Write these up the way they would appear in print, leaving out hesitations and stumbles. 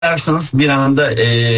hatırlarsanız bir anda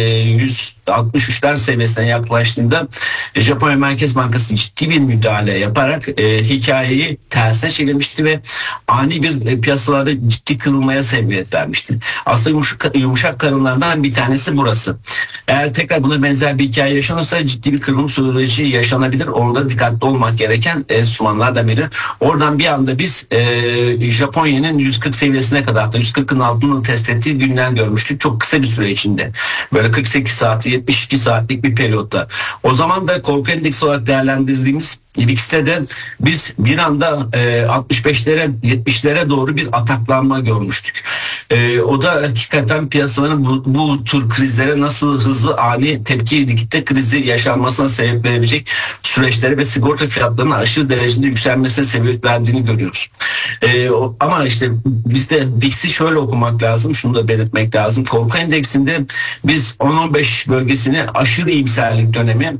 163'ler seviyesine yaklaştığında Japonya Merkez Bankası ciddi bir müdahale yaparak hikayeyi tersine çevirmişti ve ani bir piyasalarda ciddi kırılmaya sebebiyet vermişti. Aslında yumuşak karınlardan bir tanesi burası. Eğer tekrar buna benzer bir hikaye yaşanırsa ciddi bir kırılım süreci yaşanabilir. Orada dikkatli olmak gereken enstrümanlardan biri. Oradan bir anda biz Japonya'nın 140 seviyesine kadar da 140'ın altını test ettiği günler görmüştük. Çok kısa bir süre içinde. Böyle 48 saat, 72 saatlik bir periyotta. O zaman da korku endeksi olarak değerlendirdiğimiz IBIX'te de biz bir anda 65'lere 70'lere doğru bir ataklanma görmüştük. O da hakikaten piyasaların bu tür krizlere nasıl hızlı ani tepki dikte krizi yaşanmasına sebep verebilecek süreçlere ve sigorta fiyatlarının aşırı derecede yükselmesine sebep verdiğini görüyoruz. Ama işte bizde VIX'i şöyle okumak lazım, şunu da belirtmek lazım. Korku endeksinde biz 10-15 bölgesini aşırı iyimserlik dönemi,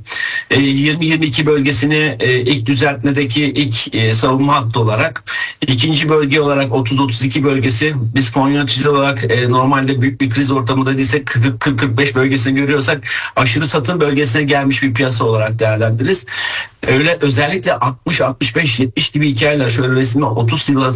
20-22 bölgesini ilk düzeltmedeki ilk savunma hattı olarak, ikinci bölge olarak 30-32 bölgesi biz fon yönetici olarak normalde büyük bir kriz ortamında değilse 40-45 bölgesini görüyorsak aşırı satım bölgesine gelmiş bir piyasa olarak değerlendiririz. Öyle özellikle 60-65-70 gibi hikayeler, şöyle resmi 30 yıla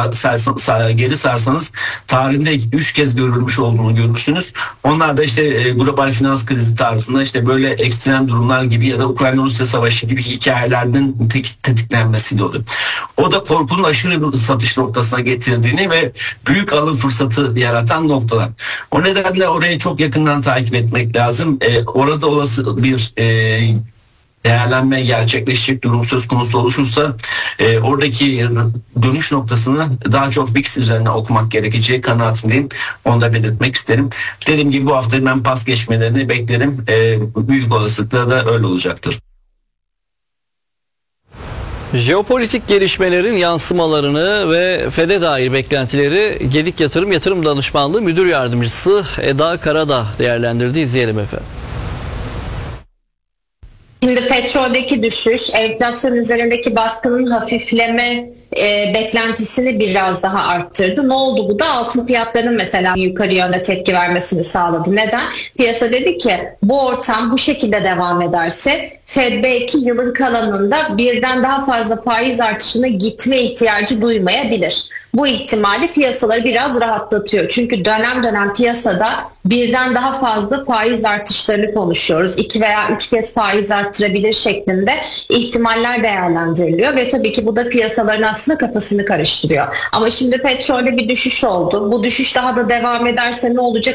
geri sarsanız tarihinde 3 kez görülmüş olduğunu görürsünüz. Onlar da işte global finans krizi tarzında işte böyle ekstrem durumlar gibi ya da Ukrayna-Rusya savaşı gibi hikayelerden tetiklenmesiyle oluyor. O da korkunun aşırı bir satış noktasına getirdiğini ve büyük alım fırsatı yaratan noktalar. O nedenle orayı çok yakından takip etmek lazım. Orada olası bir değerlenme gerçekleşecek durum söz konusu oluşursa oradaki dönüş noktasını daha çok VIX üzerine okumak gerekeceği kanaatindeyim. Onu da belirtmek isterim. Dediğim gibi bu hafta ben pas geçmelerini beklerim. Büyük olasılıkla da öyle olacaktır. Jeopolitik gelişmelerin yansımalarını ve FED'e dair beklentileri Gedik Yatırım Danışmanlığı Müdür Yardımcısı Eda Karadağ değerlendirdi. İzleyelim efendim. Şimdi petroldeki düşüş, enflasyon üzerindeki baskının hafifleme beklentisini biraz daha arttırdı. Ne oldu bu da? Altın fiyatlarının mesela yukarı yönde tepki vermesini sağladı. Neden? Piyasa dedi ki bu ortam bu şekilde devam ederse Fed belki yılın kalanında birden daha fazla faiz artışına gitme ihtiyacı duymayabilir. Bu ihtimali piyasaları biraz rahatlatıyor. Çünkü dönem dönem piyasada birden daha fazla faiz artışlarını konuşuyoruz. 2 veya 3 kez faiz arttırabilir şeklinde ihtimaller değerlendiriliyor ve tabii ki bu da piyasaların aslında kafasını karıştırıyor. Ama şimdi petrolde bir düşüş oldu. Bu düşüş daha da devam ederse ne olacak?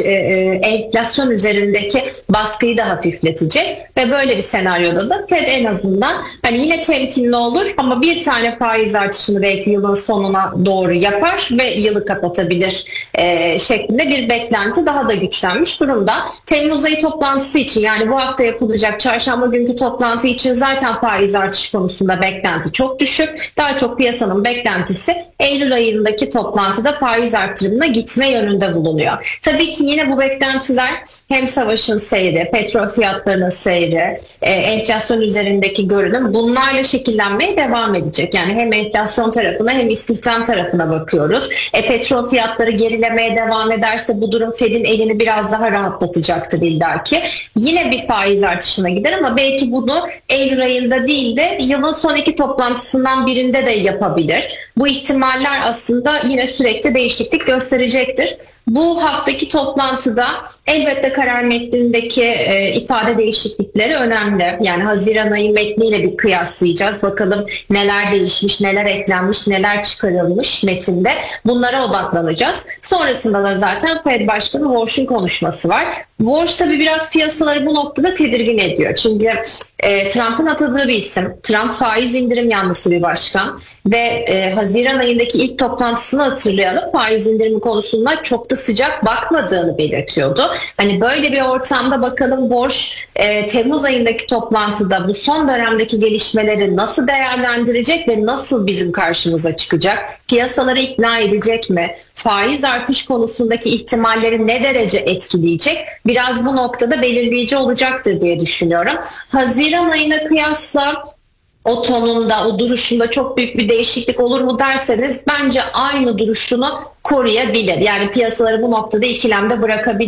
Enflasyon üzerindeki baskıyı da hafifletecek ve böyle bir senaryoda da Fed en azından hani yine temkinli olur ama bir tane faiz artışını belki yılın sonuna doğru yapar ve yılı kapatabilir şeklinde bir beklenti daha da güçlenmiş durumda. Temmuz ayı toplantısı için, yani bu hafta yapılacak çarşamba günkü toplantı için zaten faiz artışı konusunda beklenti çok düşük. Daha çok piyasanın beklentisi Eylül ayındaki toplantıda faiz artırımına gitme yönünde bulunuyor. Tabii ki yine bu beklentiler hem savaşın seyri, petrol fiyatlarının seyri, enflasyon üzerindeki görünüm bunlarla şekillenmeye devam edecek. Yani hem enflasyon tarafına hem istihdam tarafına bakıyoruz. Petrol fiyatları gerilemeye devam ederse bu durum Fed'in elini biraz daha rahatlatacaktır illaki. Yine bir faiz artışına gider ama belki bunu Eylül ayında değil de yılın son iki toplantısından birinde de yapabilir. Bu ihtimaller aslında yine sürekli değişiklik gösterecektir. Bu haftaki toplantıda elbette karar metnindeki ifade değişiklikleri önemli. Yani Haziran ayı metniyle bir kıyaslayacağız. Bakalım neler değişmiş, neler eklenmiş, neler çıkarılmış metinde. Bunlara odaklanacağız. Sonrasında da zaten Fed Başkanı Warsh'un konuşması var. Warsh tabii biraz piyasaları bu noktada tedirgin ediyor. Çünkü Trump'ın atadığı bir isim. Trump faiz indirim yanlısı bir başkan. Ve Haziran ayındaki ilk toplantısını hatırlayalım. Faiz indirimi konusunda çok da sıcak bakmadığını belirtiyordu. Hani böyle bir ortamda bakalım Warsh Temmuz ayındaki toplantıda bu son dönemdeki gelişmeleri nasıl değerlendirecek ve nasıl bizim karşımıza çıkacak? Piyasaları ikna edecek mi? Faiz artış konusundaki ihtimalleri ne derece etkileyecek? Biraz bu noktada belirleyici olacaktır diye düşünüyorum. Haziran ayına kıyasla o tonunda, o duruşunda çok büyük bir değişiklik olur mu derseniz bence aynı duruşunu koruyabilir. Yani piyasaları bu noktada ikilemde bırakabilir.